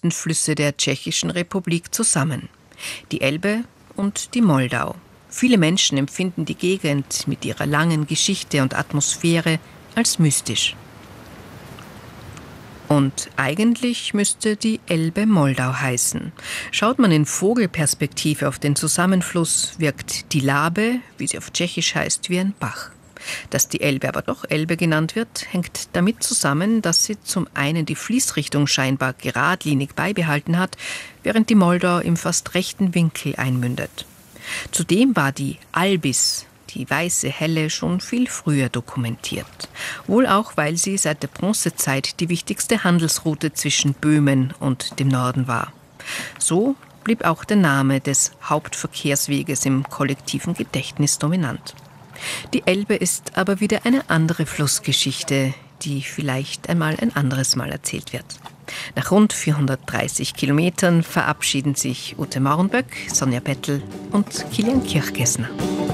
größten Flüsse der Tschechischen Republik zusammen. Die Elbe und die Moldau. Viele Menschen empfinden die Gegend mit ihrer langen Geschichte und Atmosphäre als mystisch. Und eigentlich müsste die Elbe Moldau heißen. Schaut man in Vogelperspektive auf den Zusammenfluss, wirkt die Labe, wie sie auf Tschechisch heißt, wie ein Bach. Dass die Elbe aber doch Elbe genannt wird, hängt damit zusammen, dass sie zum einen die Fließrichtung scheinbar geradlinig beibehalten hat, während die Moldau im fast rechten Winkel einmündet. Zudem war die Albis, die weiße Helle, schon viel früher dokumentiert. Wohl auch, weil sie seit der Bronzezeit die wichtigste Handelsroute zwischen Böhmen und dem Norden war. So blieb auch der Name des Hauptverkehrsweges im kollektiven Gedächtnis dominant. Die Elbe ist aber wieder eine andere Flussgeschichte, die vielleicht einmal ein anderes Mal erzählt wird. Nach rund 430 Kilometern verabschieden sich Ute Maurenböck, Sonja Bettel und Kilian Kirchgessner.